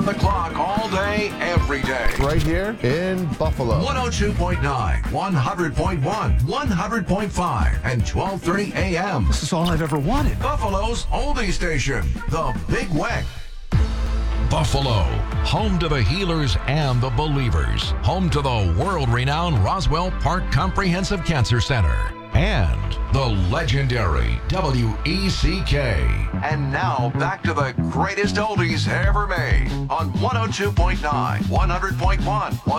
around the clock, all day, every day. Right here in Buffalo. 102.9, 100.1, 100.5, and 12:30 a.m. This is all I've ever wanted. Buffalo's oldie station, The Big Weck. Buffalo, home to the healers and the believers, home to the world-renowned Roswell Park Comprehensive Cancer Center, and the legendary WECK. And now back to the greatest oldies ever made on 102.9, 100.1,